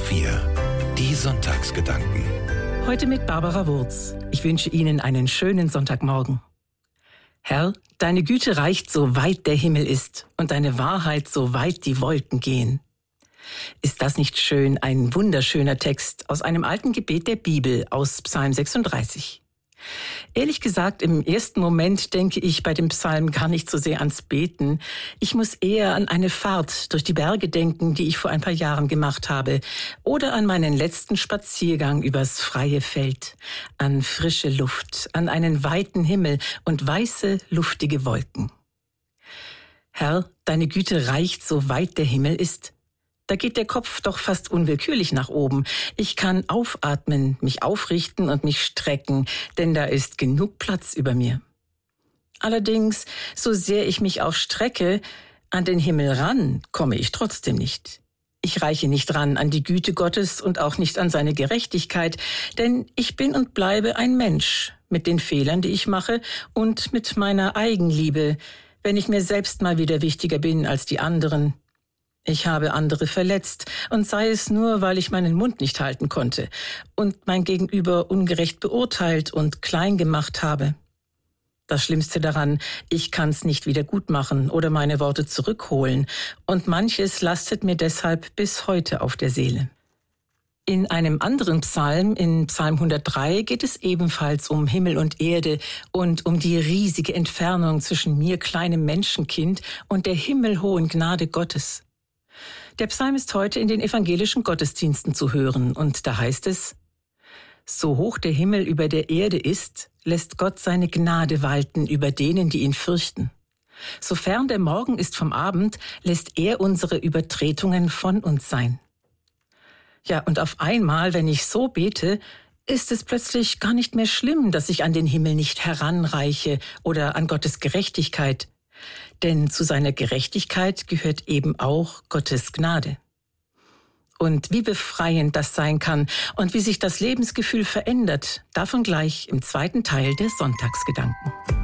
BR4, die Sonntagsgedanken. Heute mit Barbara Wurz. Ich wünsche Ihnen einen schönen Sonntagmorgen. Herr, deine Güte reicht, so weit der Himmel ist, und deine Wahrheit, so weit die Wolken gehen. Ist das nicht schön, ein wunderschöner Text aus einem alten Gebet der Bibel aus Psalm 36? Ehrlich gesagt, im ersten Moment denke ich bei dem Psalm gar nicht so sehr ans Beten. Ich muss eher an eine Fahrt durch die Berge denken, die ich vor ein paar Jahren gemacht habe, oder an meinen letzten Spaziergang übers freie Feld, an frische Luft, an einen weiten Himmel und weiße, luftige Wolken. Herr, deine Güte reicht, so weit der Himmel ist. Da geht der Kopf doch fast unwillkürlich nach oben. Ich kann aufatmen, mich aufrichten und mich strecken, denn da ist genug Platz über mir. Allerdings, so sehr ich mich auch strecke, an den Himmel ran komme ich trotzdem nicht. Ich reiche nicht ran an die Güte Gottes und auch nicht an seine Gerechtigkeit, denn ich bin und bleibe ein Mensch mit den Fehlern, die ich mache und mit meiner Eigenliebe, wenn ich mir selbst mal wieder wichtiger bin als die anderen. Ich habe andere verletzt, und sei es nur, weil ich meinen Mund nicht halten konnte und mein Gegenüber ungerecht beurteilt und klein gemacht habe. Das Schlimmste daran, ich kann's nicht wieder gut machen oder meine Worte zurückholen, und manches lastet mir deshalb bis heute auf der Seele. In einem anderen Psalm, in Psalm 103, geht es ebenfalls um Himmel und Erde und um die riesige Entfernung zwischen mir, kleinem Menschenkind, und der himmelhohen Gnade Gottes. Der Psalm ist heute in den evangelischen Gottesdiensten zu hören, und da heißt es: So hoch der Himmel über der Erde ist, lässt Gott seine Gnade walten über denen, die ihn fürchten. So fern der Morgen ist vom Abend, lässt er unsere Übertretungen von uns sein. Ja, und auf einmal, wenn ich so bete, ist es plötzlich gar nicht mehr schlimm, dass ich an den Himmel nicht heranreiche oder an Gottes Gerechtigkeit. Denn zu seiner Gerechtigkeit gehört eben auch Gottes Gnade. Und wie befreiend das sein kann und wie sich das Lebensgefühl verändert, davon gleich im zweiten Teil der Sonntagsgedanken.